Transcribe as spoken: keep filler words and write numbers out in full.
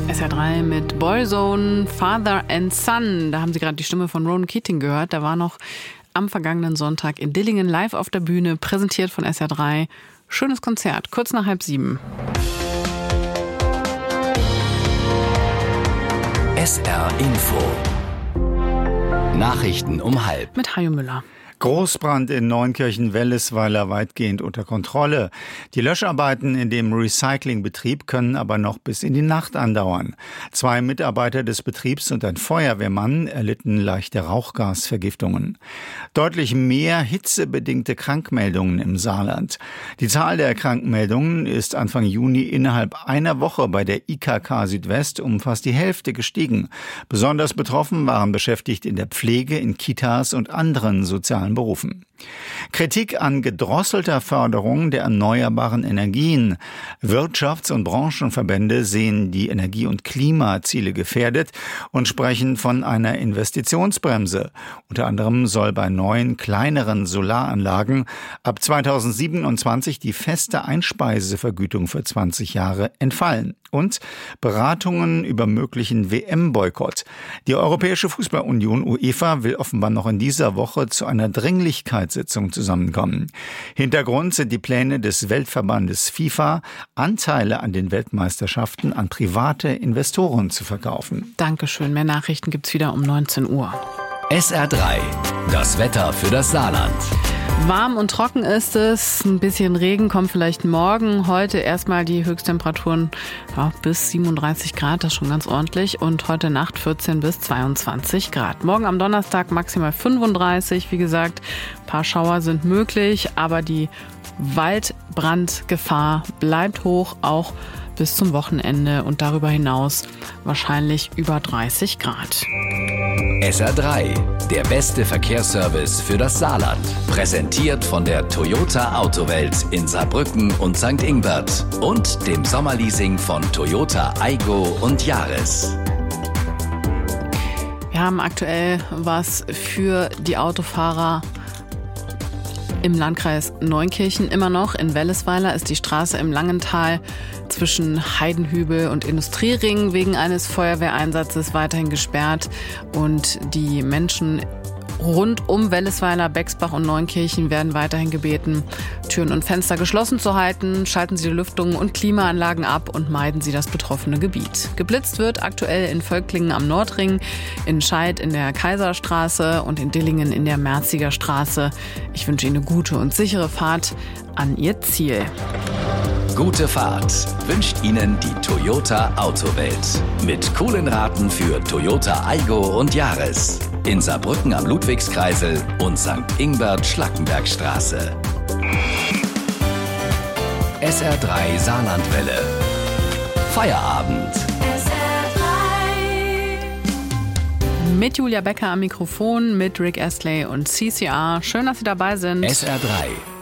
S R drei mit Boyzone, Father and Son. Da haben Sie gerade die Stimme von Ronan Keating gehört. Da war noch am vergangenen Sonntag in Dillingen live auf der Bühne, präsentiert von S R drei. Schönes Konzert, kurz nach halb sieben. S R Info. Nachrichten um halb. Mit Hajo Müller. Großbrand in Neunkirchen-Wellesweiler weitgehend unter Kontrolle. Die Löscharbeiten in dem Recyclingbetrieb können aber noch bis in die Nacht andauern. Zwei Mitarbeiter des Betriebs und ein Feuerwehrmann erlitten leichte Rauchgasvergiftungen. Deutlich mehr hitzebedingte Krankmeldungen im Saarland. Die Zahl der Krankmeldungen ist Anfang Juni innerhalb einer Woche bei der I K K Südwest um fast die Hälfte gestiegen. Besonders betroffen waren Beschäftigte in der Pflege, in Kitas und anderen sozialen Berufen. Kritik an gedrosselter Förderung der erneuerbaren Energien. Wirtschafts- und Branchenverbände sehen die Energie- und Klimaziele gefährdet und sprechen von einer Investitionsbremse. Unter anderem soll bei neuen, kleineren Solaranlagen ab zweitausendsiebenundzwanzig die feste Einspeisevergütung für zwanzig Jahre entfallen. Und Beratungen über möglichen W M-Boykott. Die Europäische Fußballunion UEFA will offenbar noch in dieser Woche zu einer Dringlichkeitssitzung zusammenkommen. Hintergrund sind die Pläne des Weltverbandes FIFA, Anteile an den Weltmeisterschaften an private Investoren zu verkaufen. Dankeschön. Mehr Nachrichten gibt's wieder um neunzehn Uhr. S R drei. Das Wetter für das Saarland. Warm und trocken ist es. Ein bisschen Regen kommt vielleicht morgen. Heute erstmal die Höchsttemperaturen ja, bis siebenunddreißig Grad, das ist schon ganz ordentlich. Und heute Nacht vierzehn bis zweiundzwanzig Grad. Morgen am Donnerstag maximal fünfunddreißig. Wie gesagt, ein paar Schauer sind möglich, aber die Waldbrandgefahr bleibt hoch, auch bis zum Wochenende und darüber hinaus wahrscheinlich über dreißig Grad. S R drei, der beste Verkehrsservice für das Saarland. Präsentiert von der Toyota Autowelt in Saarbrücken und Sankt Ingbert und dem Sommerleasing von Toyota Aygo und Yaris. Wir haben aktuell was für die Autofahrer im Landkreis Neunkirchen immer noch. In Wellesweiler ist die Straße im Langental zwischen Heidenhübel und Industriering wegen eines Feuerwehreinsatzes weiterhin gesperrt. Und die Menschen rund um Wellesweiler, Bexbach und Neunkirchen werden weiterhin gebeten, Türen und Fenster geschlossen zu halten. Schalten Sie die Lüftungen und Klimaanlagen ab und meiden Sie das betroffene Gebiet. Geblitzt wird aktuell in Völklingen am Nordring, in Scheid in der Kaiserstraße und in Dillingen in der Merziger Straße. Ich wünsche Ihnen eine gute und sichere Fahrt an Ihr Ziel. Gute Fahrt wünscht Ihnen die Toyota Autowelt. Mit coolen Raten für Toyota Aygo und Yaris. In Saarbrücken am Ludwigskreisel und Sankt Ingbert-Schlackenbergstraße. S R drei Saarlandwelle. Feierabend. S R drei. Mit Julia Becker am Mikrofon, mit Rick Astley und C C R. Schön, dass Sie dabei sind. S R drei.